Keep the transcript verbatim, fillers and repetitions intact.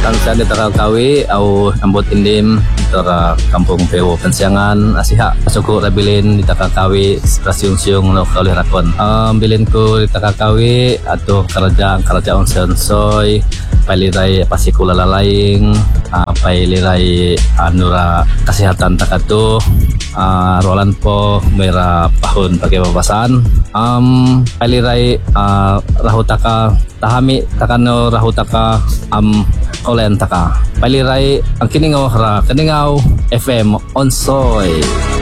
Tansa di Takakawi au ambot indim tara kampung Pewo Pensiangan asiha suku rabilin di Takakawi rasiung-siung no kaulih rakon. Um, bilin ko di Takakawi atau kerajaan kerajaan sensoy pailiray pasikula lalaing uh, pailiray anura kesehatan takatu uh, rolan po mera pahun pakai babasan um pailiray uh, rahutaka tahami takano rahutaka um olen taka pailiray ang kiningaw ra kiningaw F M Onsoy.